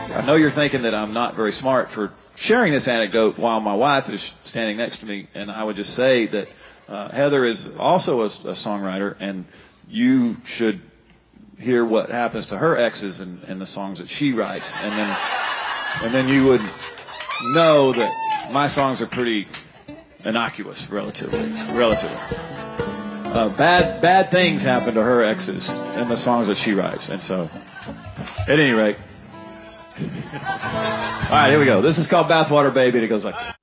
I know you're thinking that I'm not very smart for sharing this anecdote while my wife is standing next to me, and I would just say that Heather is also a songwriter, and you should hear what happens to her exes and the songs that she writes, and then you would know that my songs are pretty innocuous, relatively. Bad things happen to her exes in the songs that she writes, and so, at any rate. All right, here we go. This is called Bathwater Baby, and it goes like